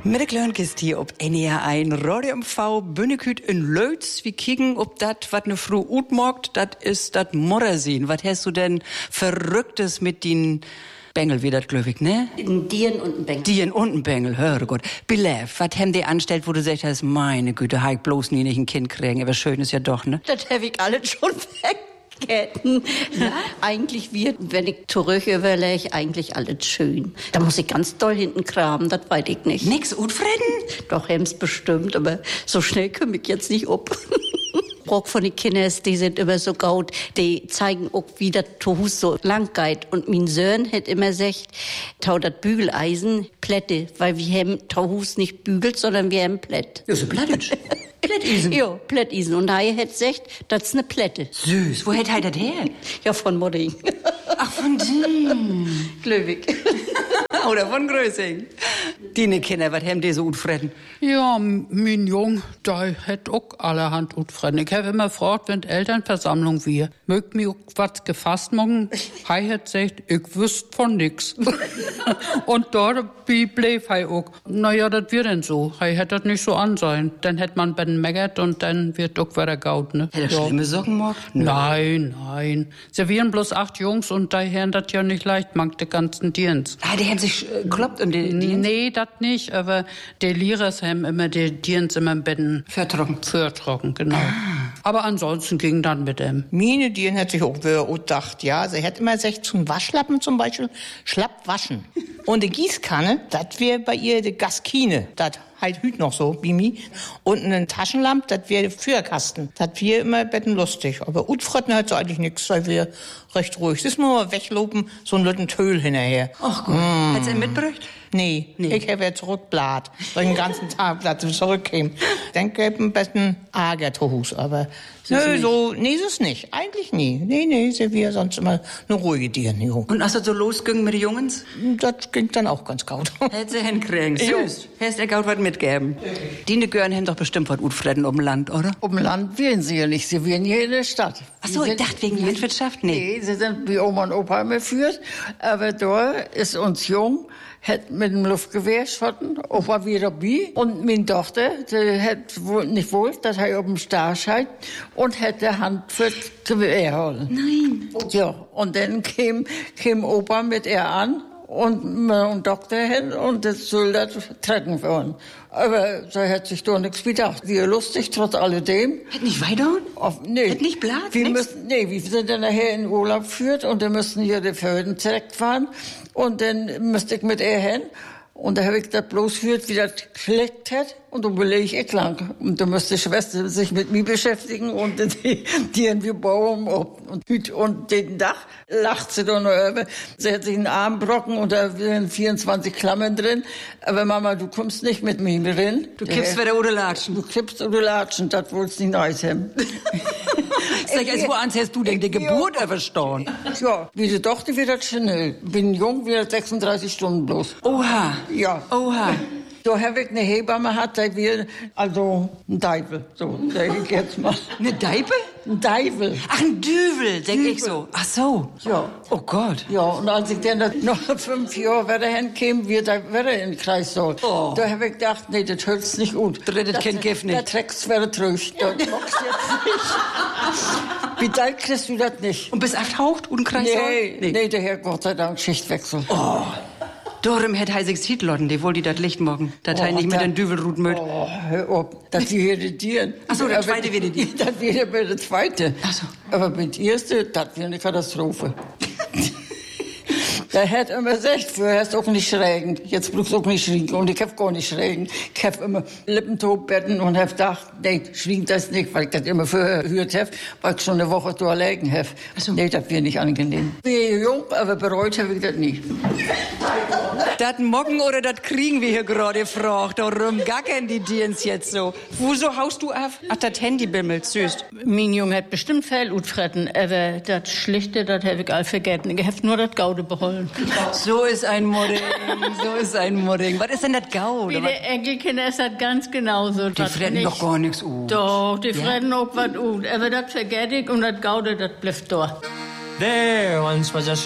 Mit der Klönkist hier ob NR1 Radio MV Bünneküt in Lötz. Wir kicken, ob dat, wat ne Frau utmogt, dat is dat Mordersehen. Was hast du denn Verrücktes mit den Bengel, wie dat glücklich, ne? Ein Dien und ein Bengel. Dien und ein Bengel, höre Gott. Belev, was haben die anstellt, wo du sagst, hast, meine Güte, heik bloß nie nicht ein Kind kriegen, aber schön ist ja doch, ne? Das hab ich alles schon vergessen. Ja? Eigentlich wird, wenn ich zurück überlege, eigentlich alles schön. Da muss ich ganz doll hinten kramen, das weiß ich nicht. Nix utfreden? Doch, hem's bestimmt, aber so schnell komme ich jetzt nicht ob. Brock von den Kindern, die sind immer so gaut, die zeigen auch, wie das Hus so lang geht. Und mein Sohn hat immer gesagt, tau das Bügeleisen Plätte, weil wir haben Hus nicht bügelt, sondern wir haben Plätt. Ja, so Plättisch. Plättisen. Ja, Plättisen. Und er hat gesagt, das ist eine Plätte. Süß. Wo hat er das her? Ja, von Modding. Ach, von dem. Glöwig. Oder von Größing. Die Kinder, was haben die so utfreden? Ja, mein Jung, der hat auch allerhand utfreden. Ich habe immer gefragt, wenn Elternversammlung wir, mögt mir auch was gefasst machen? Hei hat gesagt, ich wüsste von nix. Und dort blieb hei auch. Naja, das wird denn so. Hei hätte das nicht so an sein. Dann hätt man ben meckert und dann wird auch wieder gaut, ne? Hätte er schlimme Socken gemacht? Nein. Sie wären bloß 8 Jungs und da haben das ja nicht leicht, mangt die ganzen Dienst. Ah, die haben sich kloppt und die Nee, das nicht, aber die Lehrers haben immer die Dienst immer im Betten vertrocken, genau. Aber ansonsten ging dann mit dem. Meine Dien hat sich auch gedacht, ja. Sie hat immer gesagt, zum Waschlappen zum Beispiel, schlapp waschen. Und die Gießkanne, das wäre bei ihr die Gaskine. Das halt hüt noch so, wie mi. Und eine Taschenlampe, das wäre der Feuerkasten. Das wäre immer betten lustig. Aber Utfretten hat so eigentlich nichts, weil wir recht ruhig. Das ist nur weglopen, so ein lütten Töl hinterher. Ach gut. Hat sie ihn mitgebracht? Nee, ich habe ja zurückblatt, weil ich den ganzen Tag zurückkäme. Dann gäbe ein bisschen Ärger zu Hus, aber nö, so, nee, ist es nicht. Eigentlich nie. Nee, sie wir sonst immer eine ruhige Tieren. Und als es so losging mit den Jungens? Das ging dann auch ganz gut. Hätte sie hinkriegen. Süß. Hättest du gaut was mitgeben. Die Gören haben doch bestimmt was utfreden auf dem Land, oder? Auf dem Land wählen sie ja nicht, sie wählen hier in der Stadt. Ach so, ich dachte wegen Landwirtschaft? Nee, sie sind wie Oma und Opa geführt, aber da ist uns jung, hat mit dem Luftgewehr schotten, Opa wieder bei. Und meine Tochter, die hat wohl nicht wohl, dass er auf dem Starscheid und hat die Hand für das Gewehr holen. Nein. Ja, und dann kam Opa mit ihr an und ein Doktor hin und das soll das trecken werden. Aber da hat sich doch nichts gedacht. Wir lustig, trotz alledem. Hat nicht weiterhauen? Nee. Hat nicht Blatt? Wir sind dann nachher in Urlaub geführt und dann müssten hier die Föden zurückfahren. Und dann müsste ich mit ihr hin. Und da habe ich das bloß geführt, wie das geklickt hat. Und dann belege ich lang. Und dann müsste die Schwester sich mit mir beschäftigen. Und die wir bauen ab. Und den Dach lacht sie doch noch über. Sie hat sich einen Arm brocken und da sind 24 Klammern drin. Aber Mama, du kommst nicht mit mir drin. Du kippst wieder oder latschen. Du kippst oder latschen, das wollt's nicht nice haben. Sag, als woans hast du denn die Geburt überstanden? Ja, wie die Tochter wird das schnell. Bin jung, wieder 36 Stunden bloß. Oha. Ja. Oha. So habe ich eine Hebamme hat, da wir, also ein Deibel, so, sag ich jetzt mal. Eine Deipe? Ein Deibel. Ach, ein Düvel, denk ich so. Ach so. Ja. Oh Gott. Ja, und als ich dann noch 5 Jahre wieder hinkäme, wir da wieder in den Kreis soll. Oh. Da habe ich gedacht, nee, das hört's nicht gut. Das Kind gibt nicht. Da trägst wieder durch. Das magst jetzt nicht. Wie dein kriegst du das nicht. Und bist aftaucht und Kreis? Nee, der Herr Gott sei Dank Schichtwechsel. Oh. Darum hätt er sich Hitlotten, die wohl die das Licht morgen. Das nicht mit den Düvelrut mögt. Oh, hör auf. Das wir hier die Tieren. Ach so, der zweite wieder die. Das wäre bei der zweite. Ach so. Aber mit erste, das wäre eine Katastrophe. Der hat immer gesagt, früher hast du auch nicht schrägen. Jetzt brauchst du auch nicht schrägen. Und ich hab gar nicht schrägen. Ich hab immer Lippentobbetten und hab gedacht, nee, schrägen das nicht, weil ich das immer verhört hab, weil ich schon eine Woche da liegen hab. So. Nee, das wäre nicht angenehm. Ich bin jung, aber bereut hab ich das nie. Das Moggen oder das kriegen wir hier gerade gefragt. Darum gackern die Dirns jetzt so. Wieso haust du auf? Ach, das Handy bimmelt, süß. Mein Junge hat bestimmt viel utfretten, aber das Schlichte, das hab ich all vergessen. Ich hab nur das Gaude beholfen. So ist ein Modding, so ist ein Modding. Was ist denn das Gaude? Wie die Enkelkinder ist das ganz genauso. Die fretten doch gar nichts ut. Doch, die fretten auch was ut. Aber das vergesse ich und das Gaude, das bleibt da. There once was a